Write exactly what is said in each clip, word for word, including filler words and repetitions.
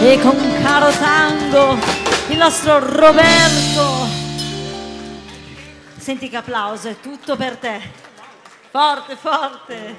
e con caro tango il nostro Roberto. Senti che applauso, è tutto per te. Forte, forte.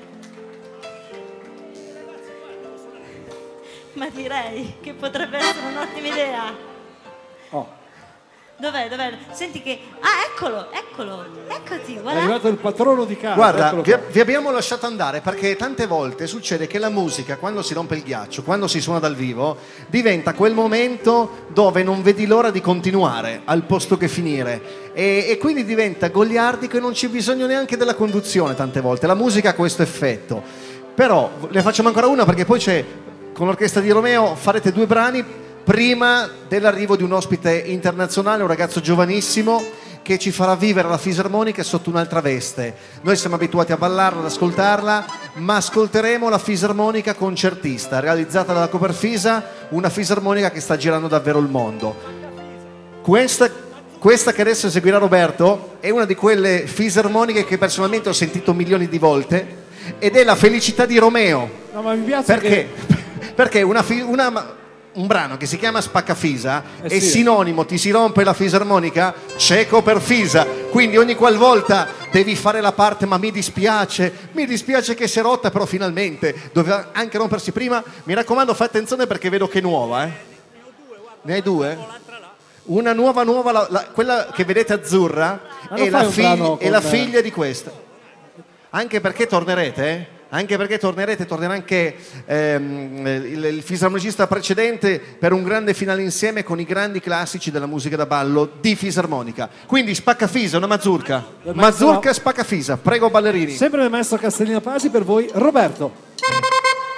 Ma direi che potrebbe essere un'ottima idea. Oh. Dov'è, dov'è? Senti che... Ah, eccolo, eccolo, eccoti, guarda. È arrivato il patrono di casa. Guarda, vi, qua. vi abbiamo lasciato andare perché tante volte succede che la musica, quando si rompe il ghiaccio, quando si suona dal vivo, diventa quel momento dove non vedi l'ora di continuare al posto che finire. E, e quindi diventa goliardico e non c'è bisogno neanche della conduzione tante volte. La musica ha questo effetto. Però ne facciamo ancora una perché poi c'è, con l'orchestra di Romeo, farete due brani prima dell'arrivo di un ospite internazionale, un ragazzo giovanissimo che ci farà vivere la fisarmonica sotto un'altra veste. Noi siamo abituati a ballarla, ad ascoltarla, ma ascolteremo la fisarmonica concertista realizzata dalla Coperfisa, una fisarmonica che sta girando davvero il mondo. Questa, questa che adesso eseguirà Roberto è una di quelle fisarmoniche che personalmente ho sentito milioni di volte ed è la felicità di Romeo. No, ma mi piace perché? che... Perché una, fi- una un brano che si chiama Spaccafisa eh è sì. sinonimo, ti si rompe la fisarmonica, c'è Coperfisa, quindi ogni qualvolta devi fare la parte, ma mi dispiace, mi dispiace che si è rotta, però finalmente doveva anche rompersi prima. Mi raccomando, fai attenzione perché vedo che è nuova, eh? Ne hai due? Una nuova nuova, la, la, quella che vedete azzurra è la, fig- è la figlia di questa, anche perché tornerete, eh? Anche perché tornerete, tornerà anche ehm, il, il fisarmonicista precedente per un grande finale insieme con i grandi classici della musica da ballo di fisarmonica. Quindi Spaccafisa, una mazurka. Maestro... Mazurka Spaccafisa, prego ballerini. Sempre del maestro Castellino Pasi, per voi Roberto.